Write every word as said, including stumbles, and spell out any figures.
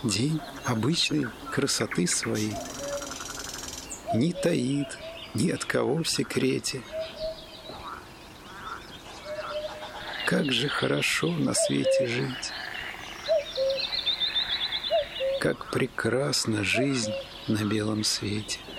День обычной красоты своей не таит ни от кого в секрете. Как же хорошо на свете жить, как прекрасна жизнь на белом свете.